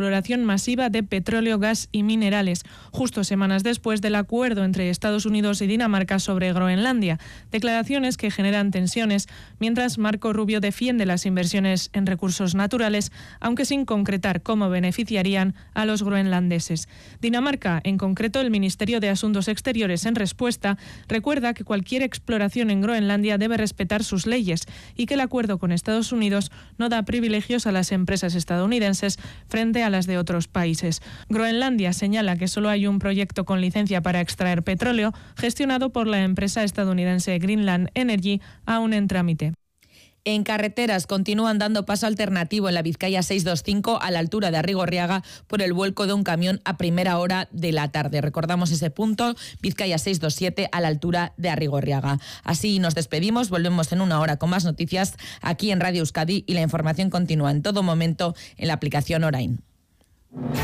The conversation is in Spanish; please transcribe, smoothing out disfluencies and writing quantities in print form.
exploración masiva de petróleo, gas y minerales, justo semanas después del acuerdo entre Estados Unidos y Dinamarca sobre Groenlandia. Declaraciones que generan tensiones, mientras Marco Rubio defiende las inversiones en recursos naturales, aunque sin concretar cómo beneficiarían a los groenlandeses. Dinamarca, en concreto el Ministerio de Asuntos Exteriores, en respuesta, recuerda que cualquier exploración en Groenlandia debe respetar sus leyes y que el acuerdo con Estados Unidos no da privilegios a las empresas estadounidenses frente a las de otros países. Groenlandia señala que solo hay un proyecto con licencia para extraer petróleo, gestionado por la empresa estadounidense Greenland Energy, aún en trámite. En carreteras continúan dando paso alternativo en la Vizcaya 625 a la altura de Arrigorriaga por el vuelco de un camión a primera hora de la tarde. Recordamos ese punto, Vizcaya 627 a la altura de Arrigorriaga. Así nos despedimos, volvemos en una hora con más noticias aquí en Radio Euskadi y la información continúa en todo momento en la aplicación Orain.